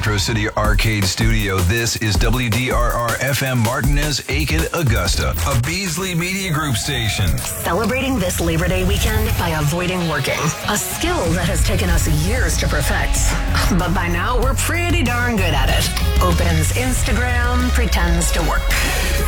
Metro City Arcade Studio, this is WDRR-FM Martinez, Aiken, Augusta, a Beasley Media Group station. Celebrating this Labor Day weekend by avoiding working, a skill that has taken us years to perfect. But by now, we're pretty darn good at it. Opens Instagram, pretends to work.